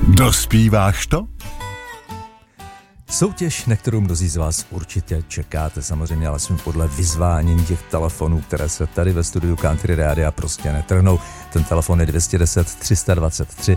Dospíváš to? Soutěž, na kterou mnozí z vás určitě čekáte, samozřejmě alespoň podle vyzvánění těch telefonů, které se tady ve studiu Country Rádia prostě netrhnou. Ten telefon je 210 323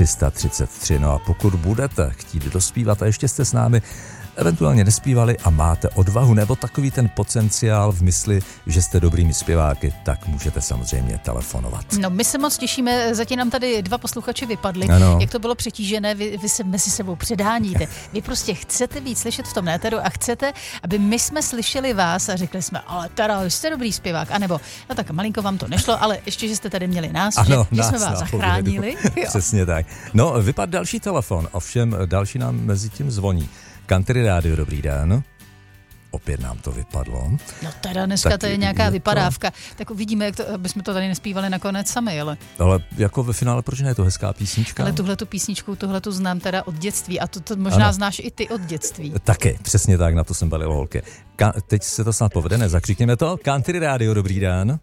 333. No a pokud budete chtít dospívat a ještě jste s námi eventuálně nespívali a máte odvahu nebo takový ten potenciál v mysli, že jste dobrými zpěváky, tak můžete samozřejmě telefonovat. No, my se moc těšíme, zatím nám tady 2 posluchači vypadli. Ano. Jak to bylo přetížené, vy se mezi sebou předháníte. Vy prostě chcete být slyšet v tom éteru a chcete, aby my jsme slyšeli vás a řekli jsme, ale teda jste dobrý zpěvák, anebo no tak malinko vám to nešlo, ale ještě, že jste tady měli nás, ano, že jsme vás zachránili. Přesně tak. No, vypadl další telefon, ovšem další nám mezi tím zvoní. Country Rádio, dobrý den. Opět nám to vypadlo. No teda dneska tak to je nějaká vypadávka. Tak uvidíme, jak to, aby jsme to tady nespívali nakonec sami, ale jako ve finále, proč ne, je to hezká písnička? Ale tuhletu písničku, tuhletu znám teda od dětství a to možná ano. Znáš i ty od dětství. Taky, přesně tak, na to jsem balil holky. Teď se to snad povede, nezakřikněme to. Country Rádio, dobrý den.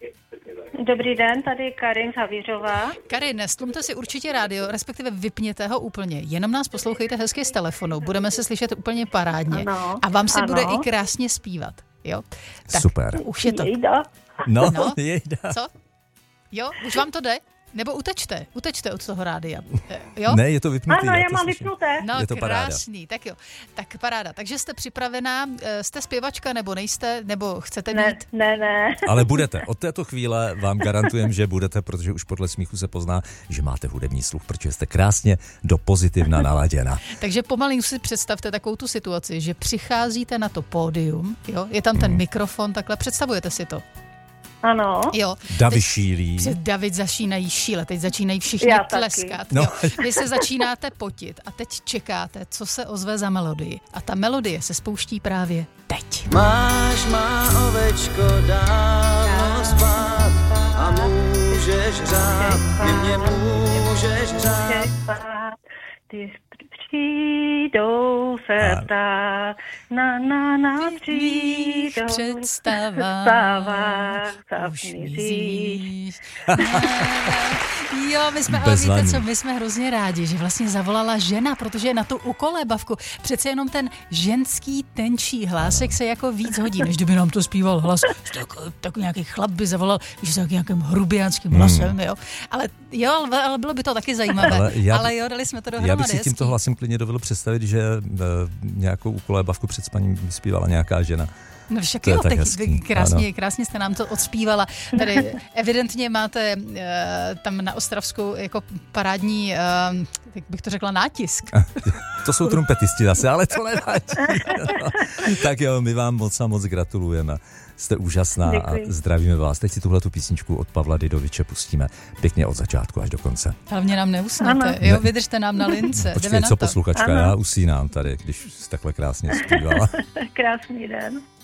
Dobrý den, tady Karin Havířová. Karin, stlumte si určitě rádio, respektive vypněte ho úplně. Jenom nás poslouchejte hezky z telefonu, budeme se slyšet úplně parádně. Ano, a vám se bude i krásně zpívat. Jo? Tak, super. Už je to. Jejda. No, jejda. Co? Jo, už vám to jde? Nebo utečte od toho rádia. Jo? Ne, je to vypnutý. Ano, já mám vypnuté. No, je to krásný, tak jo. Tak paráda. Takže jste připravená, jste zpěvačka nebo nejste, nebo chcete být? Ne. Ale budete. Od této chvíle vám garantujem, že budete, protože už podle smíchu se pozná, že máte hudební sluch, protože jste krásně do pozitivna naladěna. Takže pomalinku si představte takovou tu situaci, že přicházíte na to pódium, jo? Je tam ten mikrofon, takhle představujete si to. Ano. Jo. Davy šílí. David začínají šílet, teď začínají všichni tleskat. No. Jo. Vy se začínáte potit a teď čekáte, co se ozve za melodii. A ta melodie se spouští právě teď. Máš má ovečko dávno spát a můžeš řád, mě můžeš řád. Ty přijdou se ptát, přijdou představách, už mizíš. Jo, my jsme, ale víte co, my jsme hrozně rádi, že vlastně zavolala žena, protože na tu ukolébavku přece jenom ten ženský tenčí hlásek se jako víc hodí, než kdyby nám to zpíval hlas. Tak nějaký chlap by zavolal, že se nějakým hrubiánským hlasem, jo. Ale bylo by to taky zajímavé. Ale jo, dali jsme to dohromady. Já bych si tímto hlasem klidně dovedl představit, že nějakou ukolébavku před spaním zpívala nějaká žena. No však jo, tak krásně jste nám to odspívala. Tady evidentně máte tam na Ostravsku jako parádní, jak bych to řekla, nátisk. To jsou trumpetisti zase, ale to nevadí. Tak jo, my vám moc gratulujeme. Jste úžasná. Děkuji. A zdravíme vás. Teď si tuhletu písničku od Pavla Didoviče pustíme pěkně od začátku až do konce. Hlavně nám neusnete, jo, vydržte nám na lince. Počkej, co posluchačka, já usínám tady, když jsi takhle krásně zpívala. Krásný den.